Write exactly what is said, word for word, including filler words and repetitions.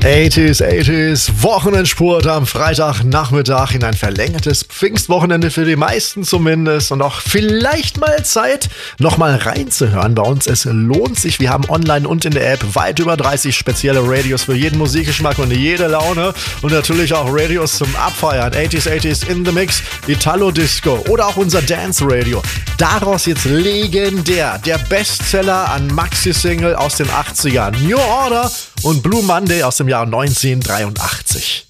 achtziger, achtziger, Wochenendspurt am Freitagnachmittag in ein verlängertes Pfingstwochenende für die meisten zumindest und auch vielleicht mal Zeit, nochmal reinzuhören bei uns. Es lohnt sich. Wir haben online und in der App weit über dreißig spezielle Radios für jeden Musikgeschmack und jede Laune und natürlich auch Radios zum Abfeiern. achtziger, achtziger in the Mix, Italo Disco oder auch unser Dance Radio. Daraus jetzt legendär der Bestseller an Maxi-Single aus den achtzigern, New Order und Blue Monday aus dem Jahr neunzehnhundertdreiundachtzig.